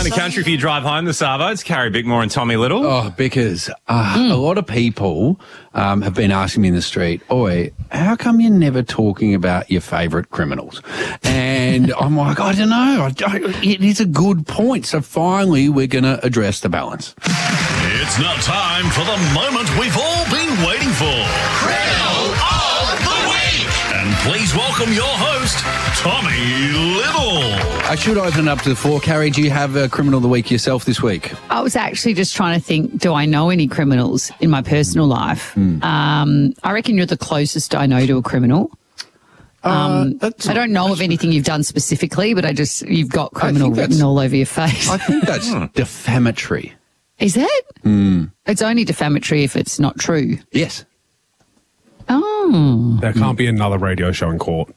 the country for your drive home this Arvo. It's Carrie Bickmore and Tommy Little. Oh, because a lot of people have been asking me in the street, "Oi, how come you're never talking about your favourite criminals?" And I'm like, I don't know. It is a good point. So finally, we're going to address the balance. It's now time for the moment we've all been waiting for. Criminal of the Week! And please welcome your host, Tommy Little. I should open it up to the floor. Carrie, do you have a criminal of the week yourself this week? I was actually just trying to think, do I know any criminals in my personal life? I reckon you're the closest I know to a criminal. I don't know of anything you've done specifically, but you've got criminal written all over your face. I think that's defamatory. Is it? It's only defamatory if it's not true. Yes. Oh. There can't be another radio show in court.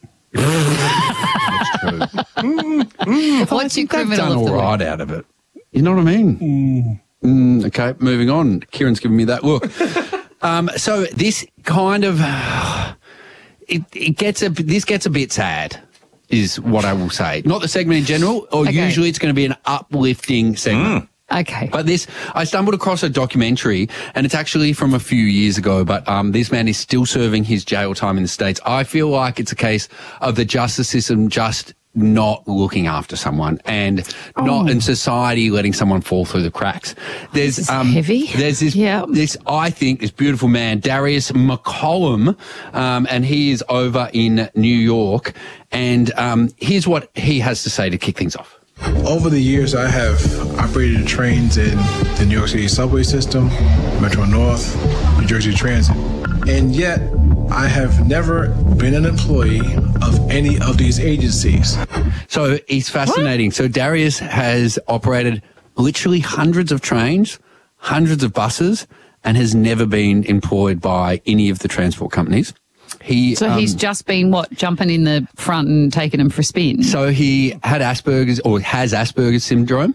That's true. What's your criminal done of the all week? right out of it. You know what I mean? Okay, moving on. Kieran's giving me that look. So this kind of this gets a bit sad, is what I will say. Not the segment in general, or usually it's going to be an uplifting segment. Okay. But I stumbled across a documentary, and it's actually from a few years ago, but this man is still serving his jail time in the States. I feel like it's a case of the justice system just not looking after someone and not in society letting someone fall through the cracks. There's heavy. There's this I think this beautiful man, Darius McCollum, and he is over in New York, and here's what he has to say to kick things off. Over the years, I have operated trains in the New York City subway system, Metro North, New Jersey Transit, and yet I have never been an employee of any of these agencies. So it's fascinating. What? So Darius has operated literally hundreds of trains, hundreds of buses, and has never been employed by any of the transport companies. He's just been, jumping in the front and taking him for a spin? So he had Asperger's, or has Asperger's syndrome,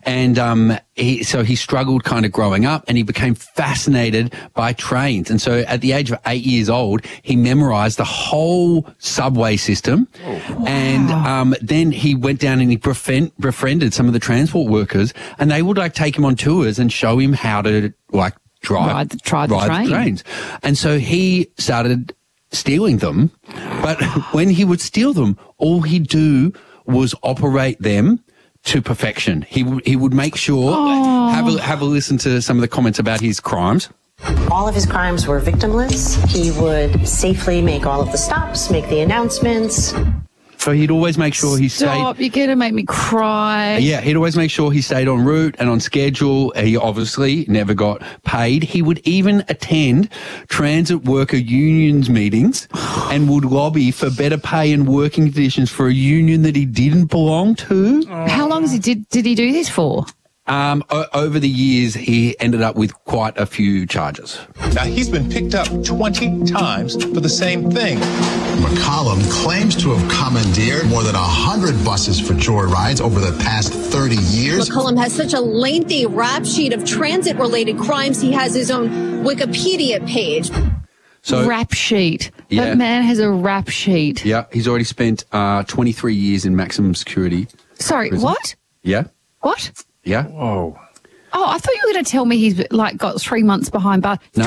and he struggled kind of growing up, and he became fascinated by trains. And so at the age of 8 years old, he memorized the whole subway system. Wow. And then he went down and he befriended some of the transport workers, and they would take him on tours and show him how to ride the trains. And so he started stealing them, but when he would steal them, all he'd do was operate them to perfection. He would make sure, have a listen to some of the comments about his crimes. All of his crimes were victimless. He would safely make all of the stops, make the announcements. So he'd always make sure he stayed... Stop, you're going to make me cry. Yeah, he'd always make sure he stayed en route and on schedule. He obviously never got paid. He would even attend transit worker unions meetings and would lobby for better pay and working conditions for a union that he didn't belong to. How long did he do this for? Over the years, he ended up with quite a few charges. Now, he's been picked up 20 times for the same thing. McCollum claims to have commandeered more than 100 buses for joyrides over the past 30 years. McCollum has such a lengthy rap sheet of transit-related crimes. He has his own Wikipedia page. So, rap sheet. Yeah. That man has a rap sheet. Yeah, he's already spent 23 years in maximum security. Sorry, prison. what? Yeah. What? Yeah. Whoa. Oh, I thought you were going to tell me he's got 3 months behind bars. No.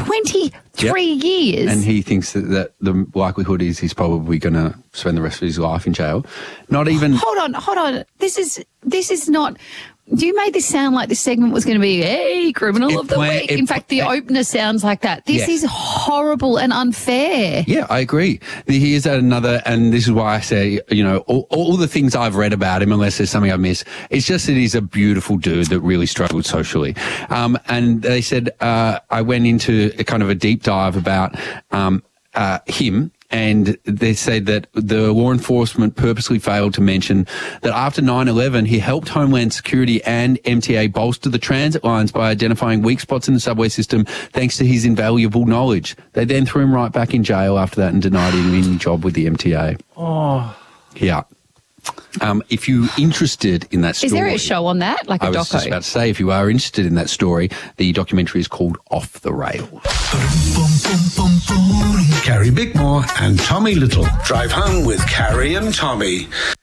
23 years. And he thinks that the likelihood is he's probably going to spend the rest of his life in jail. Not even... Hold on. This is not... You made this sound like this segment was going to be, hey, criminal of the week. In fact, the opener sounds like that. This is horrible and unfair. Yeah, I agree. Here's another, and this is why I say, all the things I've read about him, unless there's something I miss, it's just that he's a beautiful dude that really struggled socially. And they said, I went into a kind of a deep dive about him. And they said that the law enforcement purposely failed to mention that after 9/11, he helped Homeland Security and MTA bolster the transit lines by identifying weak spots in the subway system thanks to his invaluable knowledge. They then threw him right back in jail after that and denied him any job with the MTA. Oh. Yeah. If you're interested in that story... Is there a show on that, like a doco? I was just about to say, if you are interested in that story, the documentary is called Off the Rails. Carrie Bickmore and Tommy Little. Drive home with Carrie and Tommy.